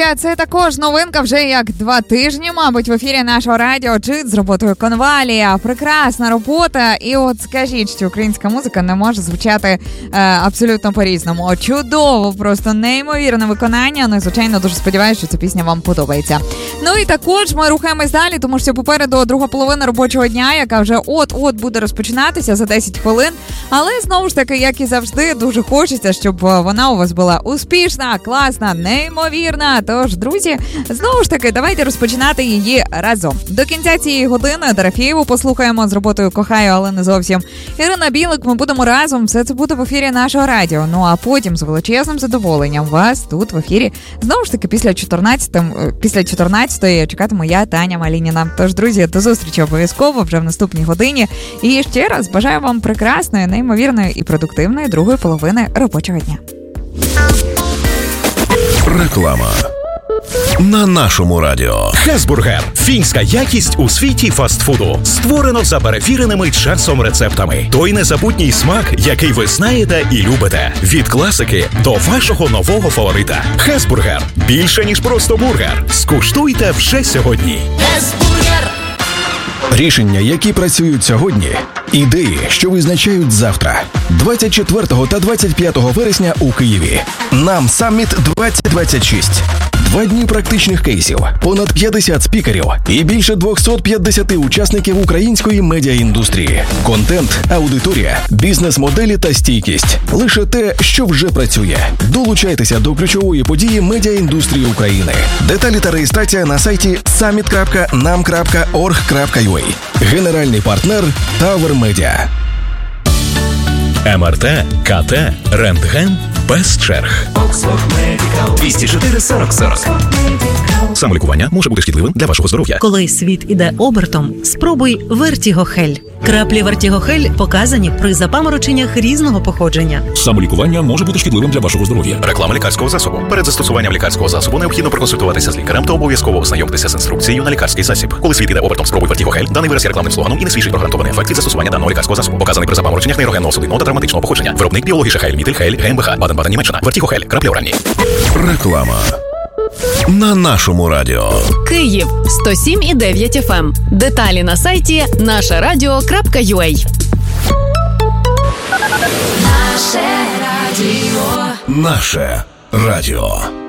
це також новинка вже як 2 тижні, мабуть, в ефірі нашого радіо «Джит» з роботою Конвалія. Прекрасна робота. І от скажіть, що українська музика не може звучати абсолютно по-різному. Чудово, просто неймовірне виконання. Ну і, звичайно, дуже сподіваюся, що ця пісня вам подобається. Ну і також ми рухаємось далі, тому що попереду друга половина робочого дня, яка вже от-от буде розпочинатися за 10 хвилин. Але, знову ж таки, як і завжди, дуже хочеться, щоб вона у вас була успішна, класна, неймовірна. Тож, друзі, знову ж таки, давайте розпочинати її разом. До кінця цієї години Дорофєєву послухаємо з роботою «Кохаю, але не зовсім». Ірина Білик, ми будемо разом. Все це буде в ефірі нашого радіо. Ну, а потім з величезним задоволенням вас тут в ефірі. Знову ж таки, після 14-ї чекатиму я, Таня Малініна. Тож, друзі, до зустрічі обов'язково вже в наступній годині. І ще раз бажаю вам прекрасної, неймовірної і продуктивної другої половини робочого дня. Реклама на нашому радіо. Хесбургер. Фінська якість у світі фастфуду. Створено за перевіреними часом рецептами. Той незабутній смак, який ви знаєте і любите. Від класики до вашого нового фаворита. Хесбургер. Більше, ніж просто бургер. Скуштуйте вже сьогодні. Хесбургер. Рішення, які працюють сьогодні. Ідеї, що визначають завтра. 24 та 25 вересня у Києві. Нам Саміт 2026. 2 дні практичних кейсів, понад 50 спікерів і більше 250 учасників української медіаіндустрії. Контент, аудиторія, бізнес-моделі та стійкість. Лише те, що вже працює. Долучайтеся до ключової події медіаіндустрії України. Деталі та реєстрація на сайті summit.nam.org.ua. Генеральний партнер Tower Media. МРТ, КТ, рентген без черг. 204 40 40. Самолікування може бути шкідливим для вашого здоров'я. Коли світ іде обертом, спробуй Вертігохель. Краплі Вертігохель показані при запамороченнях різного походження. Самолікування може бути шкідливим для вашого здоров'я. Реклама лікарського засобу. Перед застосуванням лікарського засобу необхідно проконсультуватися з лікарем та обов'язково ознайомитися з інструкцією на лікарський засіб. Коли світ іде обертом, спробуй Вертігохель. Даний вираз є рекламним слоганом і не свідчить про гарантований ефект від застосування даного лікарського засобу. Показаний при запамороченнях нейрогенного судинного та травматичного походження. Виробник біологічний Хейль, Мітель, Хейль, ГМБХ, Баден-Баден, Німеччина. Вертігохель. Краплі оранні. Реклама на нашому радіо. Київ 107,9 FM. Деталі на сайті нашерадіо.ua. Наше радіо. Наше радіо.